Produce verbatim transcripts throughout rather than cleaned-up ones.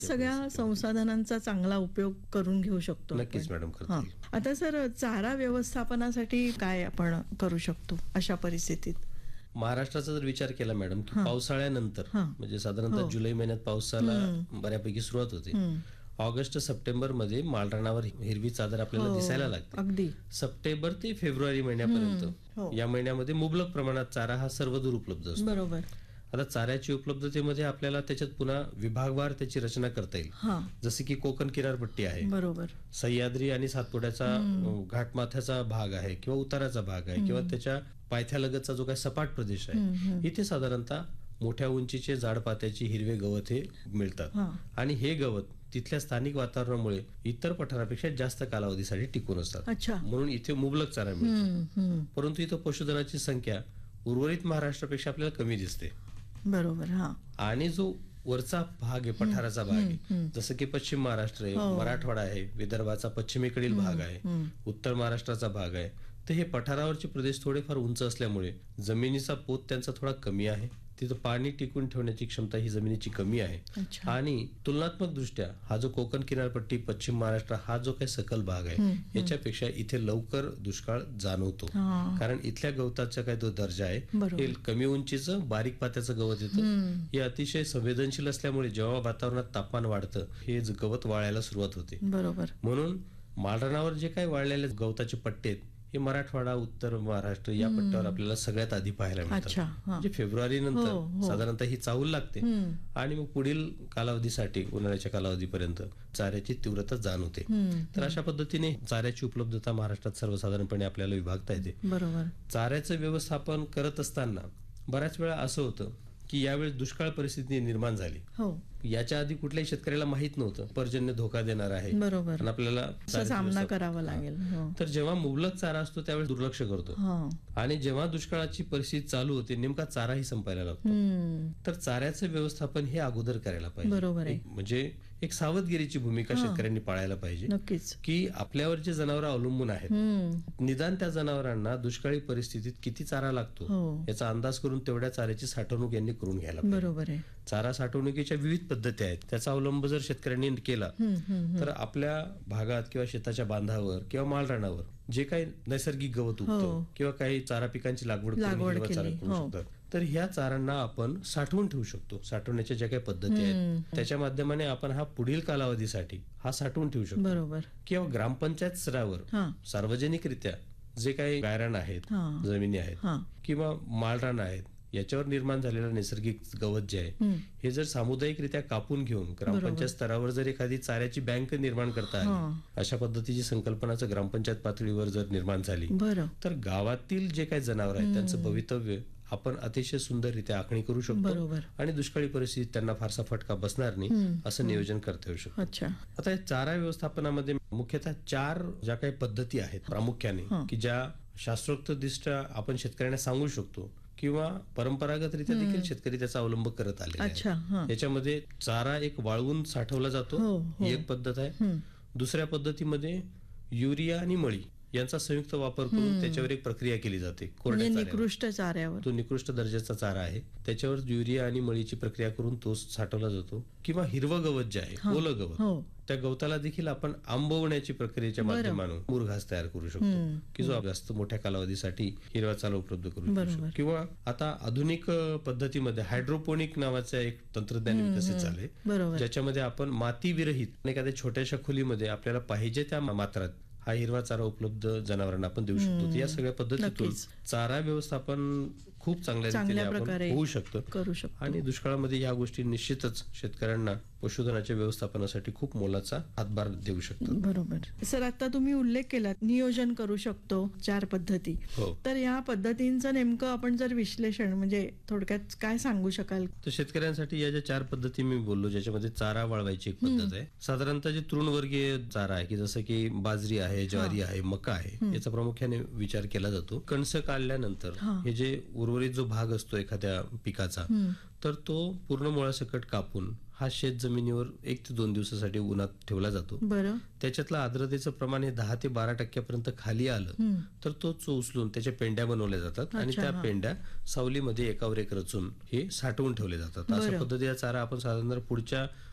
सगळ्या संसाधनांचा चांगला उपयोग करून घेऊ शकतो. नक्कीच मॅडम, करता येईल. आता सर, चारा व्यवस्थापनासाठी काय आपण करू शकतो अशा परिस्थितीत? महाराष्ट्राचा जर विचार केला मॅडम, की पावसाळ्यानंतर म्हणजे साधारणतः जुलै महिन्यात पावसाला बऱ्यापैकी सुरुवात होते. ऑगस्ट सप्टेंबर मध्ये माळरानावर हिरवी चादर आपल्याला दिसायला लागते. अगदी सप्टेंबर ते फेब्रुवारी महिन्यापर्यंत या महिन्यामध्ये मुबलक प्रमाणात चारा हा सर्वदूर उपलब्ध असतो. बरोबर. आता चाऱ्याची उपलब्धतेमध्ये आपल्याला त्याच्यात पुन्हा विभागवार त्याची रचना करता येईल. जसे की कोकण किनारपट्टी आहे, बरोबर, सह्याद्री आणि सातपुड्याचा घाटमाथ्याचा भाग आहे किंवा उताराचा भाग आहे किंवा त्याच्या पायथ्यालगतचा जो काही सपाट प्रदेश आहे, इथे साधारणतः मोठ्या उंचीचे जाडपात्याची हिरवे गवत हे मिळतात आणि हे गवत तिथल्या स्थानिक वातावरणामुळे इतर पठारापेक्षा जास्त कालावधीसाठी टिकून असतात. म्हणून इथे मुबलक चारा मिळतो. परंतु इथं पशुधनाची संख्या उर्वरित महाराष्ट्रापेक्षा आपल्याला कमी दिसते. बरोबर. आणि जो वरचा भाग आहे, पठाराचा भाग आहे, जसं की पश्चिम महाराष्ट्र आहे, मराठवाडा आहे, विदर्भाचा पश्चिमेकडील भाग आहे, उत्तर महाराष्ट्राचा भाग आहे, तर हे पठारावरचे प्रदेश थोडेफार उंच असल्यामुळे जमिनीचा पोत त्यांचा थोडा कमी आहे. तिथं पाणी टिकून ठेवण्याची क्षमता ही जमिनीची कमी आहे. आणि तुलनात्मक दृष्ट्या हा जो कोकण किनारपट्टी, पश्चिम महाराष्ट्र हा जो काही सकल भाग आहे, याच्यापेक्षा इथे लवकर दुष्काळ जाणवतो. कारण इथल्या गवताचा काय तो दर्जा आहे, हे कमी उंचीचं बारीक पात्याचं गवत येतं. हे अतिशय संवेदनशील असल्यामुळे जेव्हा वातावरणात तापमान वाढतं, हे गवत वाळायला सुरुवात होते. बरोबर. म्हणून माळरानावर जे काही वाळलेले गवताचे पट्टे आहेत, हे मराठवाडा, उत्तर महाराष्ट्र या पट्ट्यावर आपल्याला सगळ्यात आधी पाहायला मिळतात. म्हणजे फेब्रुवारी नंतर साधारणतः ही चाहूल लागते आणि मग पुढील कालावधीसाठी, उन्हाळ्याच्या कालावधीपर्यंत चाऱ्याची तीव्रता जाणवते. तर अशा पद्धतीने चाऱ्याची उपलब्धता महाराष्ट्रात सर्वसाधारणपणे आपल्याला विभागता येते. बरोबर. चाऱ्याचं व्यवस्थापन करत असताना बऱ्याच वेळा असं होतं की यावेळी दुष्काळ परिस्थिती निर्माण झाली. याच्या आधी कुठल्याही शेतकऱ्याला माहित नव्हतं पर्जन्य धोका देणार आहे. बरोबर. आणि आपल्याला सामना करावा लागेल. तर जेव्हा मुबलक चारा असतो त्यावेळेस दुर्लक्ष करतो आणि जेव्हा दुष्काळाची परिस्थिती चालू होते, नेमका चाराही संपायला लागतो. तर चाऱ्याचं व्यवस्थापन हे अगोदर करायला पाहिजे. बरोबर आहे. म्हणजे एक सावधगिरीची भूमिका शेतकऱ्यांनी पाळायला पाहिजे. नक्कीच. की आपल्यावर जे जनावर अवलंबून आहेत, निदान त्या जनावरांना दुष्काळी परिस्थितीत किती चारा लागतो याचा अंदाज करून तेवढ्या चाऱ्याची साठवणूक यांनी करून घ्यायला पाहिजे. बरोबर आहे. चारा साठवणुकीच्या विविध पद्धती आहेत, त्याचा अवलंब जर शेतकऱ्यांनी केला तर आपल्या भागात किंवा शेताच्या बांधावर किंवा माळरानावर जे काही नैसर्गिक गवत उगतं किंवा काही चारा पिकांची लागवड करू शकतात, तर ह्या चारांना आपण साठवून ठेवू शकतो. साठवण्याच्या ज्या काही पद्धती आहेत त्याच्या माध्यमाने आपण हा पुढील कालावधीसाठी हा साठवून ठेवू शकतो. बरोबर. किंवा ग्रामपंचायत स्तरावर सार्वजनिकरित्या जे काही गायरान आहेत, जमिनी आहेत किंवा माळरान आहेत, याच्यावर निर्माण झालेलं नैसर्गिक गवत जे आहे हे जर सामुदायिकरित्या कापून घेऊन ग्रामपंचायत स्तरावर जर एखादी चाऱ्याची बँक निर्माण करता आली, अशा पद्धतीची संकल्पना जर ग्रामपंचायत पातळीवर जर निर्माण झाली, तर गावातील जे काही जनावर आहेत त्यांचं भवितव्य आपण अतिशय सुंदररित्या आखणी करू शकतो आणि दुष्काळी परिस्थितीत त्यांना फारसा फटका बसणार नाही असं नियोजन करता येऊ शकतं. आता चारा व्यवस्थापनामध्ये मुख्यतः चार ज्या काही पद्धती आहेत प्रामुख्याने, की ज्या शास्त्रोक्त दृष्ट्या आपण शेतकऱ्यांना सांगू शकतो किंवा परंपरागतरित्या देखील शेतकरी त्याचा अवलंब करत आले आहेत. याच्यामध्ये चारा एक वाळवून साठवला जातो, ही एक पद्धत आहे. दुसऱ्या पद्धतीमध्ये युरिया आणि मळी यांचा संयुक्त वापर करून त्याच्यावर एक प्रक्रिया केली जाते. निकृष्ट चाऱ्यावर, तो निकृष्ट दर्जाचा चारा आहे, त्याच्यावर युरिया आणि मळीची प्रक्रिया करून तो साठवला जातो. किंवा हिरवं गवत जे आहे, ओलं गवत, त्या गवताला देखील आपण आंबवण्याची प्रक्रियेच्या माध्यमातून मूर घास तयार करू शकतो, की जो जास्त मोठ्या कालावधीसाठी हिरवा चारा उपलब्ध करू शकतो. किंवा आता आधुनिक पद्धतीमध्ये हायड्रोपोनिक नावाचं एक तंत्रज्ञान विकसित झालंय, ज्याच्यामध्ये आपण माती विरहित एखाद्या छोट्याशा खोलीमध्ये आपल्याला पाहिजे त्या मात्रात हा हिरवा चारा उपलब्ध जनावरांना आपण देऊ शकतो. या सगळ्या पद्धतीतून चारा व्यवस्थापन खूप चांगल्या रीतीने आपण होऊ शकतं आणि दुष्काळामध्ये या गोष्टी निश्चितच शेतकऱ्यांना पशुधनाच्या व्यवस्थापनासाठी खूप मोलाचा हातभार देऊ शकतो. बरोबर. सर, आता तुम्ही उल्लेख केला नियोजन करू शकतो, चार पद्धती, तर या पद्धतींचं नेमकं आपण जर विश्लेषण म्हणजे थोडक्यात काय सांगू शकाल? तर शेतकऱ्यांसाठी या ज्या चार पद्धती मी बोललो, ज्याच्यामध्ये चारा वाळवायची एक पद्धत आहे, साधारणतः जे तृणवर्गीय चारा आहे की जसं की बाजरी आहे, ज्वारी आहे, मका आहे, याचा प्रामुख्याने विचार केला जातो. कणस काढल्यानंतर हे जे उर्वरित जो भाग असतो एखाद्या पिकाचा, तर तो पूर्ण मुळासकट कापून हा शेत जमिनीवर एक ते दोन दिवसासाठी उन्हात ठेवला जातो. बरं. त्याच्यातलं आर्द्रतेचं प्रमाण हे दहा ते बारा टक्क्यापर्यंत खाली आलं तर तो उचलून त्याच्या पेंड्या बनवल्या जातात आणि त्या पेंड्या सावलीमध्ये एकावर एक रचून हे साठवून ठेवले जातात. अशा पद्धतीचा चारा आपण साधारण पुढच्या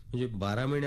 म्हणजे बारा महिने